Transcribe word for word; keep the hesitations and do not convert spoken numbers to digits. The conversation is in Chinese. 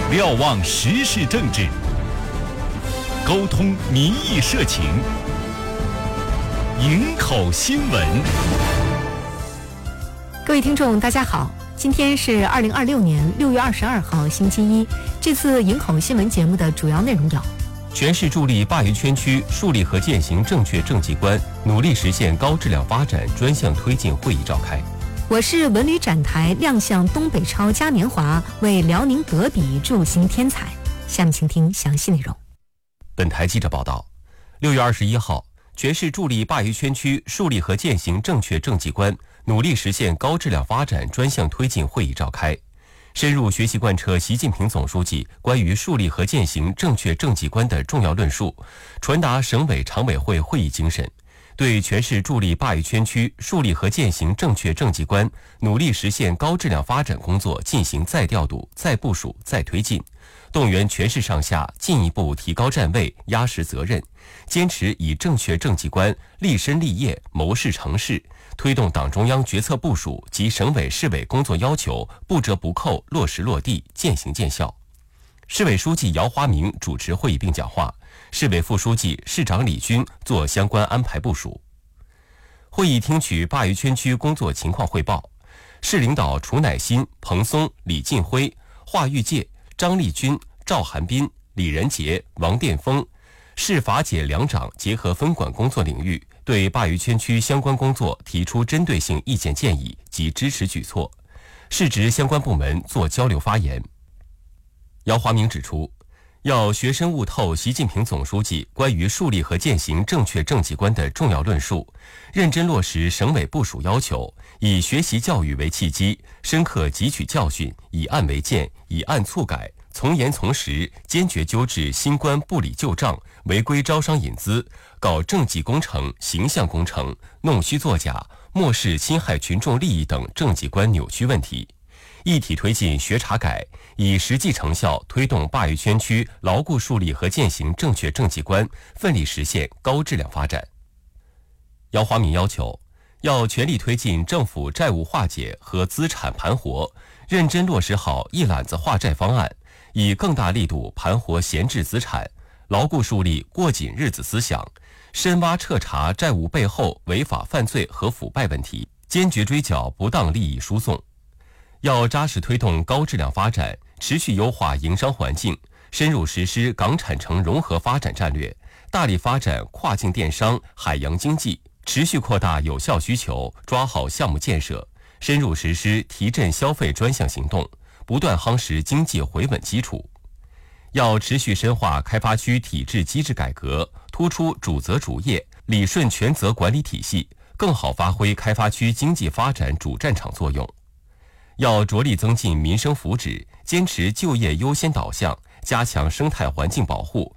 瞭望时事政治，沟通民意社情，营口新闻。 各位听众大家好，今天是二零二六年六月二十二号星期一。这次营口新闻节目的主要内容有： 全市助力鲅鱼圈区树立和践行正确政绩观，努力实现高质量发展专项推进会议召开。 我市文旅展台亮相东北超嘉年华，为辽宁德比助兴添彩。下面请听详细内容。 本台记者报道，六月二十一号，全市助力鲅鱼圈区树立和践行正确政绩观，努力实现高质量发展专项推进会议召开，深入学习贯彻习近平总书记关于树立和践行正确政绩观的重要论述，传达省委常委会会议精神，对全市助力鲅鱼圈区树立和践行正确政绩观，努力实现高质量发展工作进行再调度、再部署、再推进，动员全市上下进一步提高站位、压实责任，坚持以正确政绩观立身立业、谋事成事，推动党中央决策部署及省委市委工作要求不折不扣落实落地、渐行渐效。市委书记姚华明主持会议并讲话，市委副书记、市长李军做相关安排部署。会议听取鲅鱼圈区工作情况汇报，市领导楚乃馨、彭松、李进辉、华玉介、张立军、赵寒斌、李仁杰、王殿峰，市法检两长结合分管工作领域，对鲅鱼圈区相关工作提出针对性意见建议及支持举措，市直相关部门做交流发言。姚华明指出，要学深悟透习近平总书记关于树立和践行正确政绩观的重要论述，认真落实省委部署要求，以学习教育为契机，深刻汲取教训，以案为鉴，以案促改，从严从实，坚决纠治新官不理旧账、违规招商引资、搞政绩工程、形象工程、弄虚作假、漠视侵害群众利益等政绩观扭曲问题，一体推进学查改，以实际成效推动鲅鱼圈区牢固树立和践行正确政绩观，奋力实现高质量发展。姚华明要求，要全力推进政府债务化解和资产盘活，认真落实好一揽子化债方案，以更大力度盘活闲置资产，牢固树立过紧日子思想，深挖彻查债务背后违法犯罪和腐败问题，坚决追缴不当利益输送。要扎实推动高质量发展，持续优化营商环境，深入实施港产城融合发展战略，大力发展跨境电商、海洋经济，持续扩大有效需求，抓好项目建设，深入实施提振消费专项行动，不断夯实经济回稳基础。要持续深化开发区体制机制改革，突出主责主业、理顺权责管理体系，更好发挥开发区经济发展主战场作用。要着力增进民生福祉，坚持就业优先导向，加强生态环境保护，